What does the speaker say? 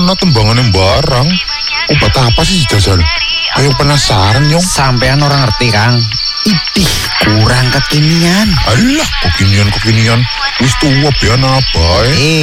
ana tembangane barang. Obat apa sih jajal? Ayo penasaran Nyong. Sampean orang ngerti Kang. Idih, kurang kekinian. Alah, kekinian. Wis tuwa pian apa